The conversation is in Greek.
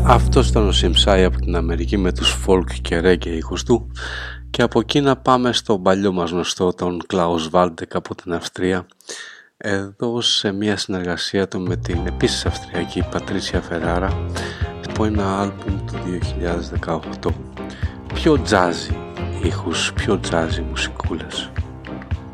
Αυτός ήταν ο Simsai από την Αμερική με τους folk και reggae ήχους του, και από εκεί να πάμε στον παλιό μας γνωστό, τον Klaus Waldeck από την Αυστρία, εδώ σε μια συνεργασία του με την επίσης αυστριακή Patricia Ferrara από ένα άλμπουμ του 2018. Πιο jazzy ήχους, πιο jazzy μουσικούλες.